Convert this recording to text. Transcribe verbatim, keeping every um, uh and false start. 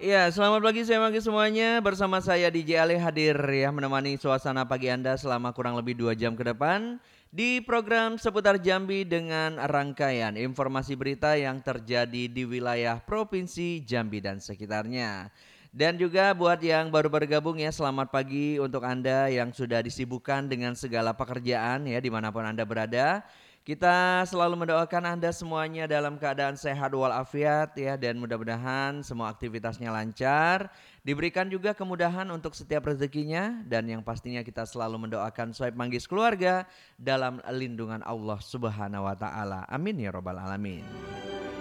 Ya, selamat pagi saya pagi semuanya. Bersama saya D J Ale hadir ya menemani suasana pagi Anda selama kurang lebih dua jam ke depan di program seputar Jambi dengan rangkaian informasi berita yang terjadi di wilayah Provinsi Jambi dan sekitarnya. Dan juga buat yang baru bergabung ya, selamat pagi untuk Anda yang sudah disibukkan dengan segala pekerjaan ya dimanapun Anda berada. Kita selalu mendoakan Anda semuanya dalam keadaan sehat walafiat ya, dan mudah-mudahan semua aktivitasnya lancar, diberikan juga kemudahan untuk setiap rezekinya, dan yang pastinya kita selalu mendoakan Soeb Manggis keluarga dalam lindungan Allah Subhanahu wa taala. Amin ya robbal alamin.